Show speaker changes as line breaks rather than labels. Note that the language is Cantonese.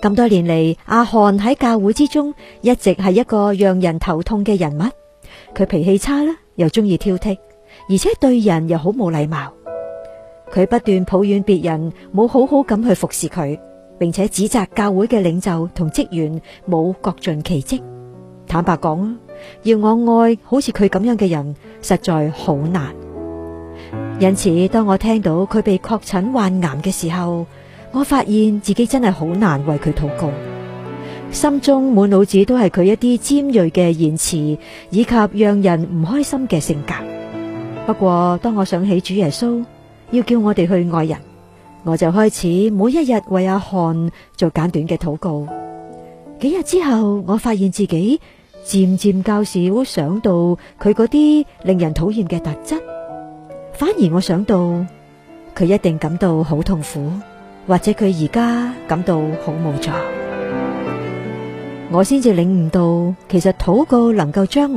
咁多年嚟，阿漢喺教會之中一直係一個讓人頭痛嘅人物。佢脾氣差啦，又中意挑剔，而且對人又好冇禮貌。佢不斷抱怨別人冇好好咁去服侍佢，並且指責教會嘅領袖同職員冇各盡其職。坦白講啊，要我愛好似佢咁樣嘅人，實在好難。因此，當我聽到佢被確診患癌嘅時候，我發現自己真係好難為佢禱告，心中滿腦子都係佢一啲尖銳嘅言辭，以及讓人唔開心嘅性格。不過，當我想起主耶穌要叫我哋去愛人，我就開始每一日為阿漢做簡短嘅禱告。幾日之後，我發現自己漸漸較少想到佢嗰啲令人討厭嘅特質，反而我想到佢一定感到好痛苦，或者佢而家感到好無助。我先至領悟到，其實禱告能夠將